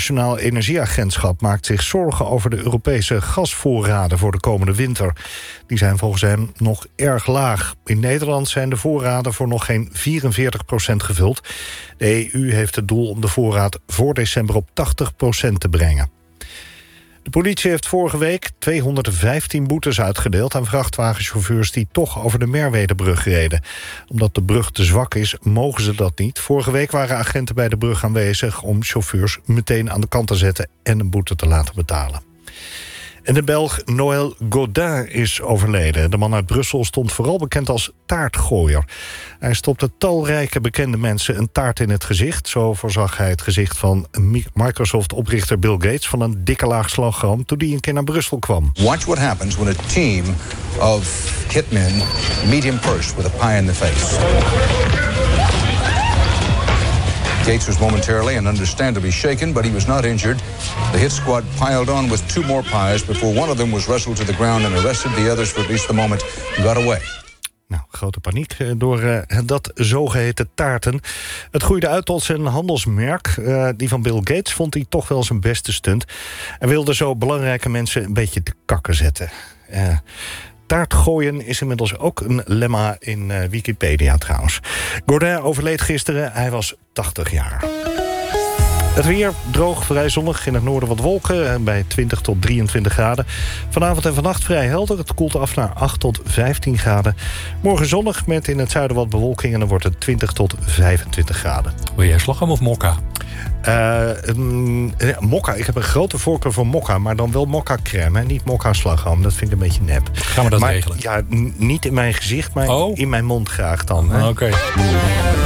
Internationaal Energieagentschap maakt zich zorgen over de Europese gasvoorraden voor de komende winter. Die zijn volgens hem nog erg laag. In Nederland zijn de voorraden voor nog geen 44% gevuld. De EU heeft het doel om de voorraad voor december op 80% te brengen. De politie heeft vorige week 215 boetes uitgedeeld aan vrachtwagenchauffeurs die toch over de Merwedebrug reden. Omdat de brug te zwak is, mogen ze dat niet. Vorige week waren agenten bij de brug aanwezig om chauffeurs meteen aan de kant te zetten en een boete te laten betalen. En de Belg Noël Godin is overleden. De man uit Brussel stond vooral bekend als taartgooier. Hij stopte talrijke bekende mensen een taart in het gezicht. Zo voorzag hij het gezicht van Microsoft-oprichter Bill Gates van een dikke laag slagroom toen hij een keer naar Brussel kwam. Watch what happens when a team of hitmen meet him first with a pie in the face. Gates was momentarily and understandably shaken, but he was not injured. The hit squad piled on with 2 more pies before one of them was wrestled to the ground and arrested. The others, for at least the moment, got away. Nou, grote paniek door dat zogeheten taarten. Het groeide uit tot zijn handelsmerk. Die van Bill Gates vond hij toch wel zijn beste stunt. Hij wilde zo belangrijke mensen een beetje te kakken zetten. Taartgooien is inmiddels ook een lemma in Wikipedia trouwens. Godin overleed gisteren, hij was 80 jaar. Het weer droog, vrij zonnig. In het noorden wat wolken bij 20 tot 23 graden. Vanavond en vannacht vrij helder. Het koelt af naar 8 tot 15 graden. Morgen zonnig met in het zuiden wat bewolking. En dan wordt het 20 tot 25 graden. Wil jij slagroom of mokka? Mokka. Ik heb een grote voorkeur voor mokka. Maar dan wel mokka crème. Niet mokka slagroom. Dat vind ik een beetje nep. Gaan we dat regelen? Ja, niet in mijn gezicht, maar in mijn mond graag dan. Oké.